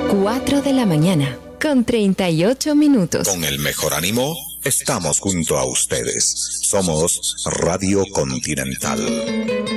4 de la mañana, con 38 minutos. Con el mejor ánimo, estamos junto a ustedes. Somos Radio Continental.